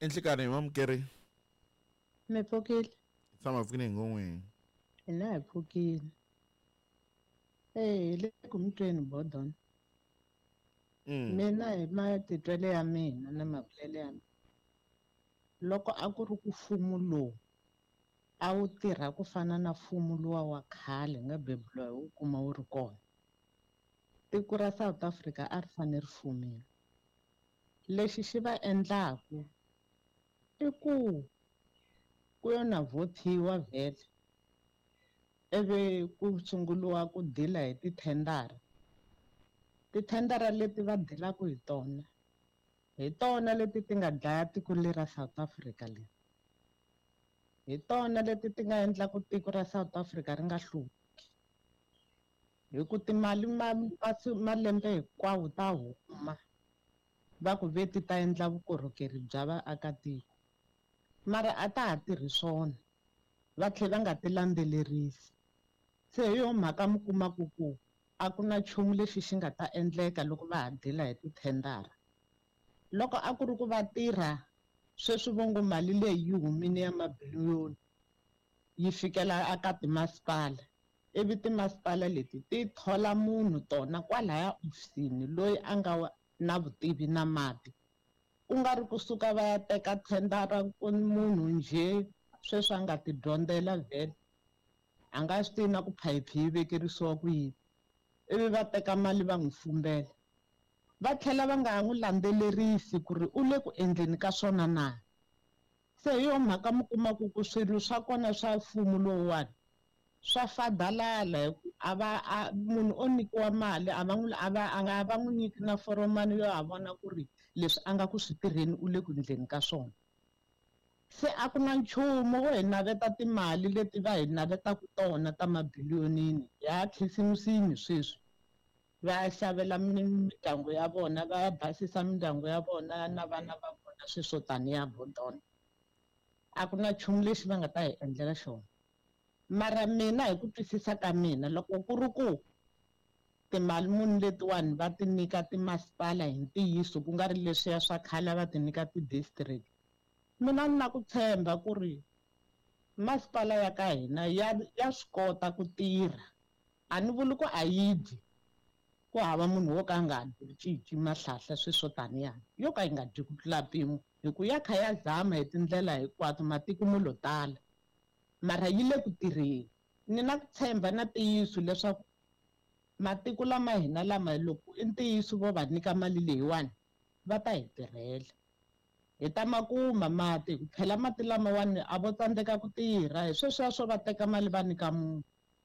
Enhlekani mamkeri. Mi pfukile? Tshama pfukile ngongweni. Hina hi pfukile. Hi le ku mi tweni Bodon. Mina hi matitwele ya mina na mavulele ya mina. Loko a ku ri ku mfumo lowu a wu tirha ku fana na mfumo luwa wa khale nga beburiwa hi wu kuma wu ri kona. Tiko ra South Africa a ri fane ri fumile. Lexi xi va endlaku i ku yo na vhothiwa vhele ivi ku sunguliwa ku dila hi tithendara. Tithendara leti va dilaka hi tona leti ti nga dlaya tiko lera South Africa leri. Hi tona leti ti nga endlaku tiko ra South Africa ri nga hluki. Hi ku timali malembe hinkwawo ta huma va ku ve ti ta endla vukorhokeri bya vaakatiko mara a ta ha tirhi swona va tlhela va nga ti landzelerisi. Se hi yona mhaka mi kumaku ku a ku na nchumu lexi xi nga ta endleka loko va ha dila hi tithendara. Loko a ku ri ku va tirha sweswi vo ngo mali leyi yi humile ya mabiliyoni yi fikela aka timasipala ivi timasipala leti ti thola munhu tona kwalaya ofisini loyi a nga na vutivi na mati. Ku nga ri kusuka va ya teka thendara ku munhu njhe sweswi a nga ti dyondzela vhele a nga swi tivi na ku phayiphi yi vekerisiwa ku yini ivi va teka mali va n'wi fumbela. Va tlhela va nga ha n'wi landzelerisi ku ri u le ku endleni ka swona na. Se hi yona mhaka mi kumaku ku swilo swa kona swa mfumo lowuwani swa fadalala hi ku munhu o nyikiwa mali a va n'wi nyiki na foromani yo ha vona ku ri leswi a nga ku swi tirheni u le ku endleni ka swona. Se a ku na nchumu wo hi naveta timali leti va hi navetaka tona ta mabiliyonini ya khisimusini sweswi. Va ya xavela mindyangu ya vona va ya basisa mindyangu ya vona na vana va vona sweswo taniya Bodon. A ku na nchumu lexi va nga ta hi endlela xona. Mara mina hi ku twisisa ka mina loko ku ri ku timali muni letiwani va ti nyika timasipala hi ntiyiso ku nga ri leswiya swa khale va ti nyika ti-district. Mina ni na ku tshemba ku ri masipala ya ka hina ya swi kota ku tirha. A ni vuli ku a yi dyi ku hava munhu wo ka a nga cinci mahlahla sweswo taniyani yo ka yi nga dyi ku tlula mpimo hi ku ya kha ya zama hi tindlela hinkwato matiko mo lo tala mara yi le ku tirheni. Ni na ku tshemba na ntiyiso leswaku matiko lama hina lama loko i ntiyiso vo va nyika mali leyiwani va ta hi tirhela. Hi ta makuma mati ku phela mati lamawani a vo tsandzeka ku tirha hi sweswiya swo va teka mali va nyika munhu.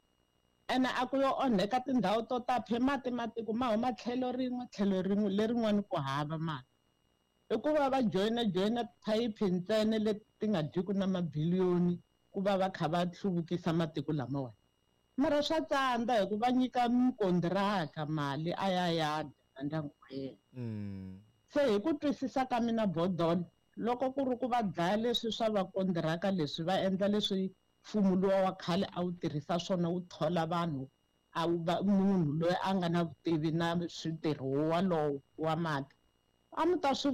Ene a ku yo onheka tindhawu to taphe matiko ma huma tlhelo rin'we lerin'wani ku hava mati. I ku va va joyina phayiphi ntsena leti nga dyiki na mabiliyoni ku va va kha va hluvukisa matiko lamawani. Mara swa tsandza hi ku va nyika mukondiraka mali a ya dya na ndyangu wa yena. Se hi ku twisisa ka mina Bodon loko ku ri ku va dlaya leswi swa vakondiraka leswi va endla leswi mfumo luwa wa khale a wu tirhisa swona wu thola vanhu munhu loyi a nga na vutivi na switirho walowo wa mati a mi ta swi